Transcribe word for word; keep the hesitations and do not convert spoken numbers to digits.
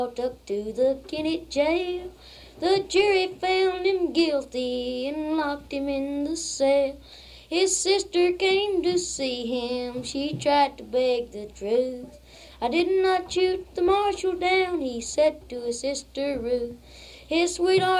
Took to the county jail. The jury found him guilty and locked him in the cell. His sister came to see him. She tried to beg the truth. I did not shoot the marshal down, he said to his sister Ruth. His sweetheart